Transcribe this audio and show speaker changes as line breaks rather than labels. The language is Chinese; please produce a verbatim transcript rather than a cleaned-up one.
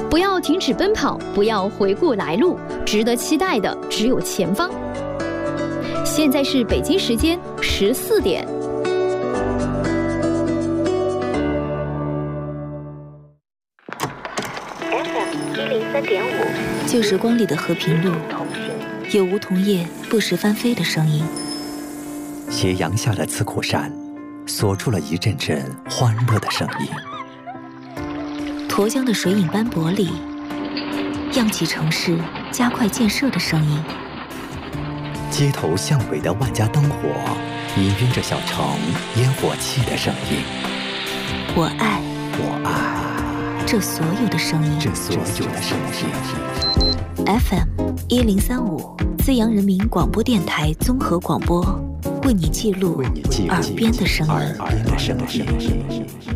不要停止奔跑，不要回顾来路，值得期待的只有前方。现在是北京时间十四点。
F M 一零三点五，
旧时光里的和平路，有梧桐叶不时翻飞的声音。
斜阳下的刺口山，锁住了一阵阵欢乐的声音。
沱江的水影斑驳里，漾起城市加快建设的声音。
街头巷尾的万家灯火，氤氲着小城烟火气的声音。
我爱，
我爱
这所有的声音，
这所有的声音。
F M 一零三五，资阳人民广播电台综合广播，为你记录耳边的声音。
耳边的声音。